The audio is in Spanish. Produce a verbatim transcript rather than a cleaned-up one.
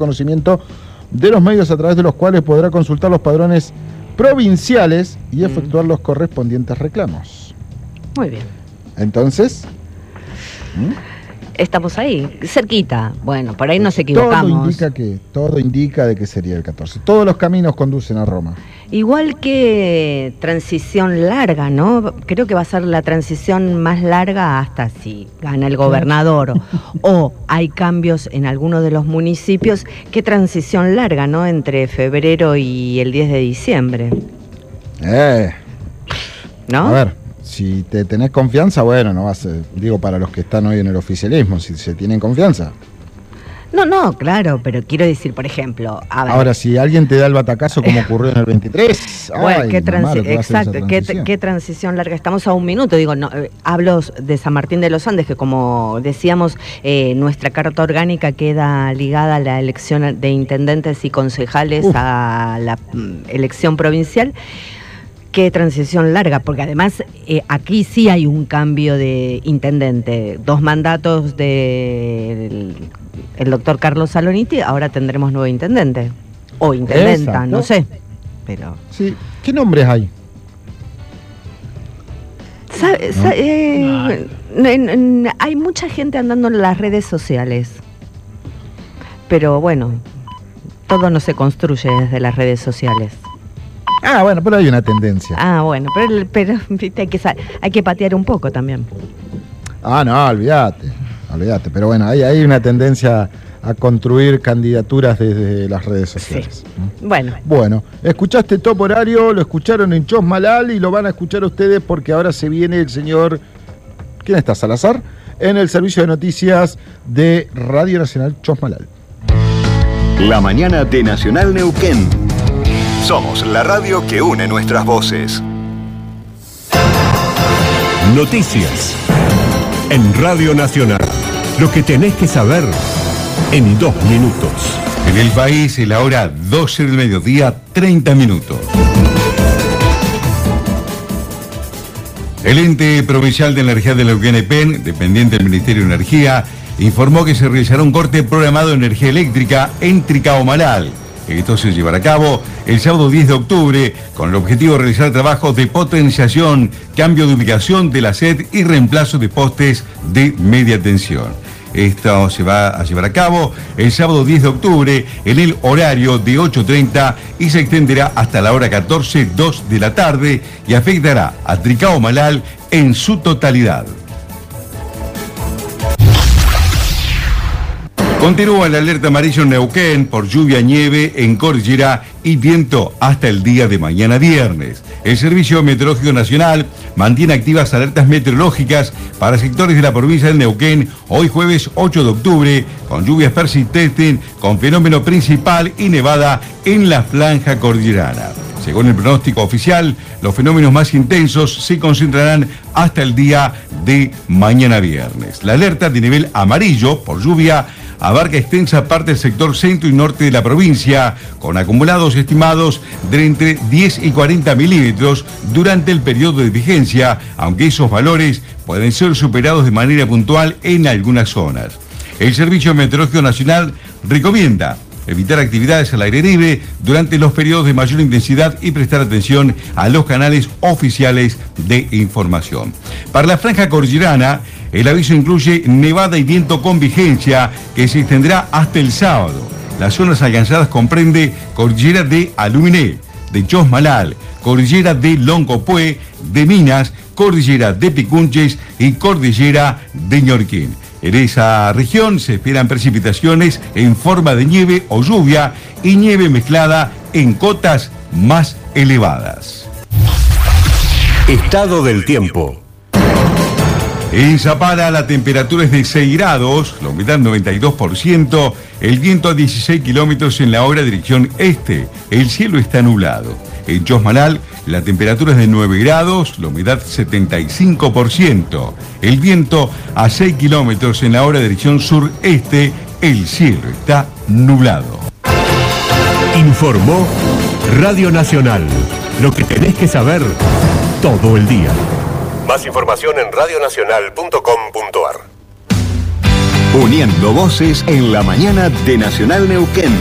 conocimiento de los medios a través de los cuales podrá consultar los padrones provinciales y efectuar mm. los correspondientes reclamos. Muy bien. Entonces, ¿Mm? estamos ahí, cerquita. Bueno, por ahí nos equivocamos. Todo indica que, todo indica de que sería el catorce. Todos los caminos conducen a Roma. Igual que transición larga, ¿no? Creo que va a ser la transición más larga hasta si gana el gobernador o hay cambios en algunos de los municipios. Qué transición larga, ¿no? Entre febrero y el diez de diciembre. Eh. ¿No? A ver, si te tenés confianza, bueno, no vas a, digo, para los que están hoy en el oficialismo, si se tienen confianza. No, no, claro, pero quiero decir, por ejemplo, a ver. Ahora, si alguien te da el batacazo como ocurrió en el veintitrés, bueno, ay, qué transi mamá, exacto, qué, qué transición larga. Estamos a un minuto, digo, no, eh, hablo de San Martín de los Andes, que como decíamos, eh, nuestra carta orgánica queda ligada a la elección de intendentes y concejales, Uf. a la mm, elección provincial. Qué transición larga, porque además eh, aquí sí hay un cambio de intendente. Dos mandatos del el doctor Carlos Saloniti, ahora tendremos nuevo intendente. O intendenta, Exacto. no sé. Pero. Sí, ¿qué nombres hay? ¿Sabe, ¿No? eh, no. Hay mucha gente andando en las redes sociales. Pero bueno, todo no se construye desde las redes sociales. Ah, bueno, pero hay una tendencia. Ah, bueno, pero, pero viste, hay que hay que patear un poco también. Ah, no, olvídate, olvídate. Pero bueno, hay, hay una tendencia a construir candidaturas desde las redes sociales. Sí. Bueno. Bueno, escuchaste Top Horario, lo escucharon en Chosmalal y lo van a escuchar ustedes porque ahora se viene el señor... ¿Quién está? ¿Salazar? En el servicio de noticias de Radio Nacional Chosmalal. La mañana de Nacional Neuquén. Somos la radio que une nuestras voces. Noticias en Radio Nacional. Lo que tenés que saber en dos minutos. En el país, es la hora doce del mediodía, treinta minutos. El ente provincial de energía de Neuquén E P E N, dependiente del Ministerio de Energía, informó que se realizará un corte programado de energía eléctrica en Tricao-Malal. Esto se llevará a cabo el sábado diez de octubre con el objetivo de realizar trabajos de potenciación, cambio de ubicación de la sed y reemplazo de postes de media tensión. Esto se va a llevar a cabo el sábado diez de octubre en el horario de ocho treinta y se extenderá hasta la hora catorce dos de la tarde y afectará a Tricao-Malal en su totalidad. Continúa la alerta amarilla en Neuquén por lluvia, nieve en cordillera y viento hasta el día de mañana viernes. El Servicio Meteorológico Nacional mantiene activas alertas meteorológicas para sectores de la provincia de Neuquén hoy jueves ocho de octubre, con lluvias persistentes, con fenómeno principal y nevada en la franja cordillerana. Según el pronóstico oficial, los fenómenos más intensos se concentrarán hasta el día de mañana viernes. La alerta de nivel amarillo por lluvia abarca extensa parte del sector centro y norte de la provincia, con acumulados estimados de entre diez y cuarenta milímetros durante el periodo de vigencia, aunque esos valores pueden ser superados de manera puntual en algunas zonas. El Servicio Meteorológico Nacional recomienda evitar actividades al aire libre durante los periodos de mayor intensidad y prestar atención a los canales oficiales de información. Para la franja cordillerana, el aviso incluye nevada y viento con vigencia que se extenderá hasta el sábado. Las zonas alcanzadas comprende cordillera de Aluminé, de Chosmalal, cordillera de Loncopué, de Minas, cordillera de Picunches y cordillera de Ñorquén. En esa región se esperan precipitaciones en forma de nieve o lluvia y nieve mezclada en cotas más elevadas. Estado del tiempo. En Zapala la temperatura es de seis grados, la humedad noventa y dos por ciento, el viento a dieciséis kilómetros en la hora dirección este, el cielo está nublado. En Chosmalal la temperatura es de nueve grados, la humedad setenta y cinco por ciento, el viento a seis kilómetros en la hora dirección sur-este, el cielo está nublado. Informó Radio Nacional, lo que tenés que saber todo el día. Más información en radionacional punto com punto ar. Uniendo voces en la mañana de Nacional Neuquén.